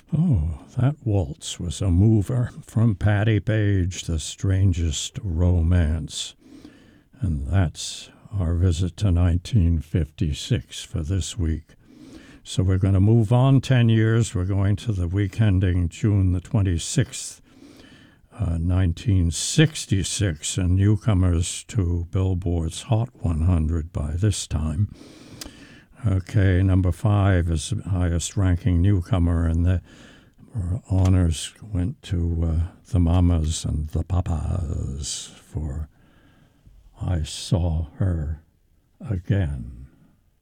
Oh, that waltz was a mover from Patti Page, The Strangest Romance. And that's our visit to 1956 for this week. So we're going to move on 10 years. We're going to the week ending June the 26th, 1966, and newcomers to Billboard's Hot 100 by this time. Okay, number 5 is the highest ranking newcomer, and the honors went to the Mamas and the Papas for I Saw Her Again.